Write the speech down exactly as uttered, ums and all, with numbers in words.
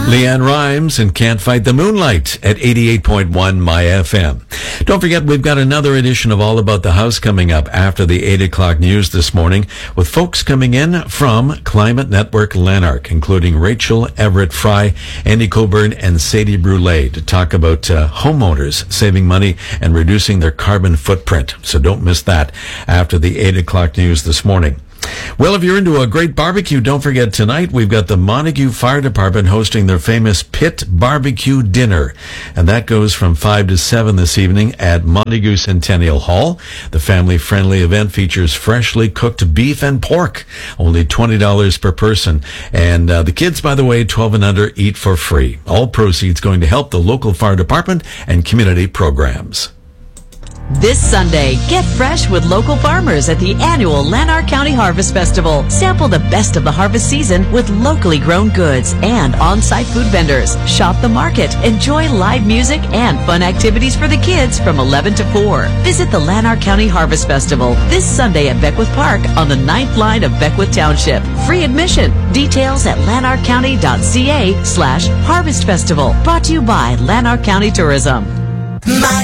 Leanne Rhymes and Can't Fight the Moonlight at eighty-eight point one My F M. Don't forget, we've got another edition of All About the House coming up after the eight o'clock news this morning with folks coming in from Climate Network Lanark, including Rachel Everett Fry, Andy Coburn, and Sadie Brule to talk about uh, homeowners saving money and reducing their carbon footprint. So don't miss that after the eight o'clock news this morning. Well, if you're into a great barbecue, don't forget tonight we've got the Montague Fire Department hosting their famous Pit Barbecue Dinner. And that goes from five to seven this evening at Montague Centennial Hall. The family-friendly event features freshly cooked beef and pork, only twenty dollars per person. And uh, the kids, by the way, twelve and under, eat for free. All proceeds going to help the local fire department and community programs. This Sunday, get fresh with local farmers at the annual Lanark County Harvest Festival. Sample the best of the harvest season with locally grown goods and on-site food vendors. Shop the market, enjoy live music and fun activities for the kids from eleven to four. Visit the Lanark County Harvest Festival this Sunday at Beckwith Park on the ninth line of Beckwith Township. Free admission. Details at lanarkcounty.ca slash harvest festival. Brought to you by Lanark County Tourism. My